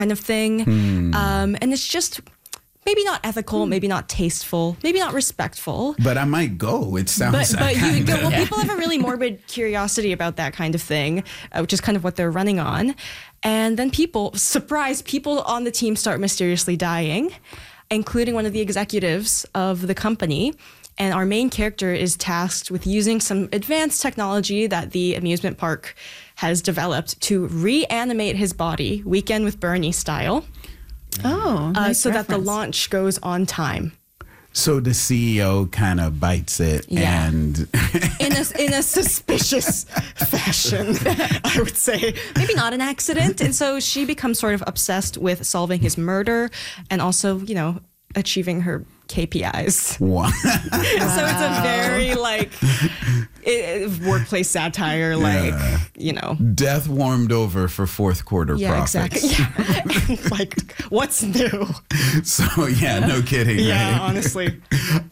kind of thing. And it's just maybe not ethical, maybe not tasteful, maybe not respectful. But I might go. It sounds but you go, well, of. people have a really morbid curiosity about that kind of thing, which is kind of what they're running on. And then people on the team start mysteriously dying, including one of the executives of the company. And our main character is tasked with using some advanced technology that the amusement park has developed to reanimate his body, Weekend with Bernie style. Oh, nice so that the reference. launch goes on time. So the CEO kind of bites it and in a suspicious fashion, I would say. Maybe not an accident. And so she becomes sort of obsessed with solving his murder and also, achieving her KPIs. wow. So it's a very workplace satire, Death warmed over for fourth quarter profits. Exactly. Yeah. What's new? So no kidding. Yeah, right? honestly.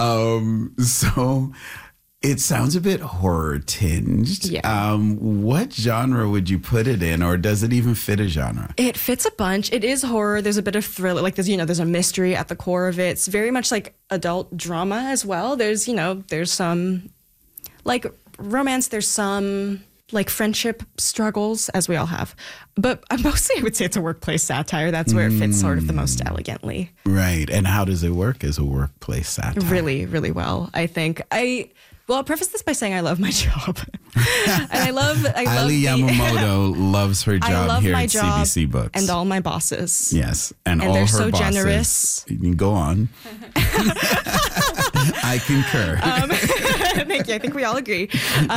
So it sounds a bit horror tinged. Yeah. What genre would you put it in, or does it even fit a genre? It fits a bunch. It is horror. There's a bit of thriller. There's a mystery at the core of it. It's very much like adult drama as well. There's some romance. There's some friendship struggles, as we all have. But mostly I would say it's a workplace satire. That's where it fits sort of the most elegantly. Right. And how does it work as a workplace satire? Really, really well, I think. I'll preface this by saying I love my job. And I love Ali Yamamoto loves her job I love here my at job CBC Books. and all my bosses. Yes. And all they're her so bosses. generous. You can go on. I concur. Thank you. I think we all agree.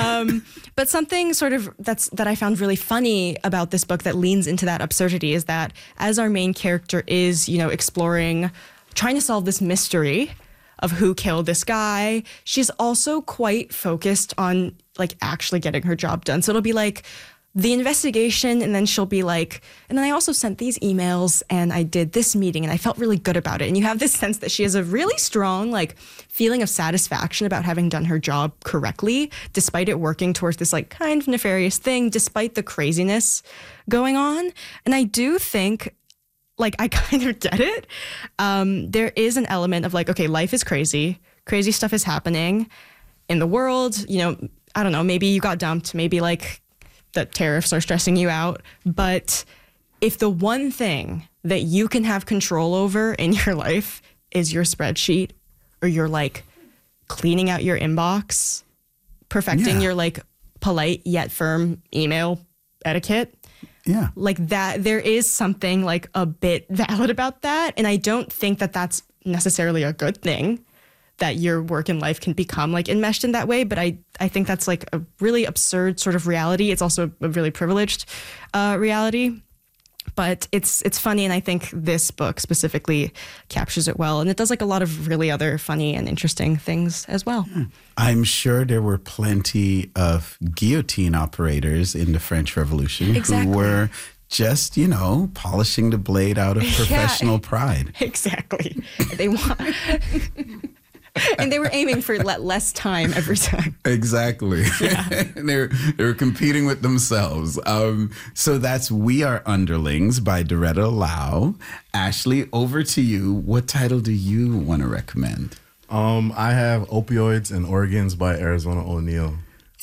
But something sort of that I found really funny about this book that leans into that absurdity is that as our main character is, trying to solve this mystery of who killed this guy, she's also quite focused on actually getting her job done. So it'll be the investigation, and then she'll be and then I also sent these emails and I did this meeting and I felt really good about it. And you have this sense that she has a really strong feeling of satisfaction about having done her job correctly, despite it working towards this kind of nefarious thing, despite the craziness going on. And I do think I kind of get it. There is an element of okay, life is crazy. Crazy stuff is happening in the world. I don't know, maybe you got dumped. Maybe the tariffs are stressing you out. But if the one thing that you can have control over in your life is your spreadsheet, or you're cleaning out your inbox, perfecting your polite yet firm email etiquette, Yeah. That, there is something a bit valid about that. And I don't think that that's necessarily a good thing, that your work and life can become enmeshed in that way. But I think that's a really absurd sort of reality. It's also a really privileged reality. But it's funny, and I think this book specifically captures it well. And it does a lot of really other funny and interesting things as well. I'm sure there were plenty of guillotine operators in the French Revolution who were just, polishing the blade out of professional pride. Exactly. They want... And they were aiming for less time every time. Exactly. Yeah. they were competing with themselves. So that's We Are Underlings by Doretta Lau. Ashley, over to you. What title do you want to recommend? I have Opioids and Organs by Arizona O'Neil.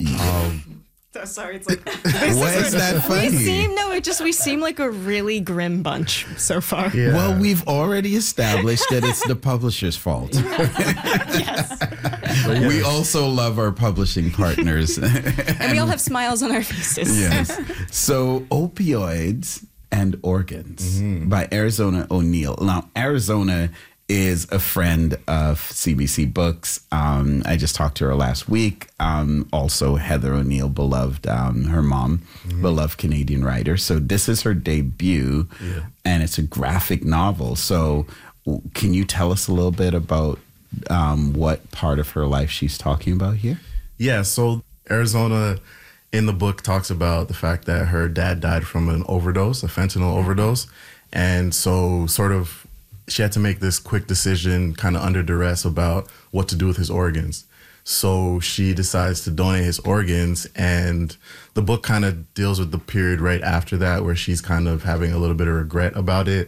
So sorry, it's Why is that funny? We seem like a really grim bunch so far. Yeah. Well, we've already established that it's the publisher's fault. Yes. We also love our publishing partners. And we all have smiles on our faces. Yes. So, Opioids and Organs by Arizona O'Neil. Now, Arizona is a friend of CBC Books. I just talked to her last week. Also, Heather O'Neil, beloved, her mom, beloved Canadian writer. So this is her debut, and it's a graphic novel. So can you tell us a little bit about what part of her life she's talking about here? Yeah, so Arizona in the book talks about the fact that her dad died from an overdose, a fentanyl overdose. And so sort of she had to make this quick decision kind of under duress about what to do with his organs. So she decides to donate his organs, and the book kind of deals with the period right after that where she's kind of having a little bit of regret about it.